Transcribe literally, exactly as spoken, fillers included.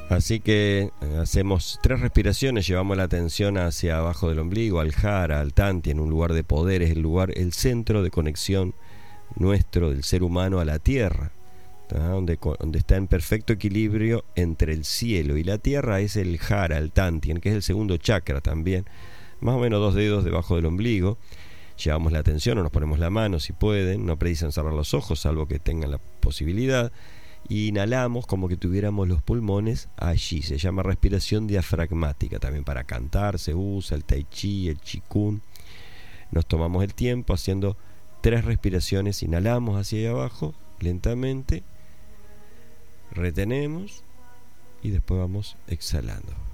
Así que eh, hacemos tres respiraciones, llevamos la atención hacia abajo del ombligo, al jara, al tanti, en un lugar de poder, es el lugar, el centro de conexión nuestro del ser humano a la tierra, donde, donde está en perfecto equilibrio entre el cielo y la tierra, es el jara, el tanti, que es el segundo chakra también, más o menos dos dedos debajo del ombligo. Llevamos la atención o nos ponemos la mano si pueden, no precisan cerrar los ojos salvo que tengan la posibilidad. Inhalamos como que tuviéramos los pulmones allí, se llama respiración diafragmática, también para cantar se usa el tai chi, el qigong. Nos tomamos el tiempo haciendo tres respiraciones, inhalamos hacia ahí abajo lentamente, retenemos y después vamos exhalando.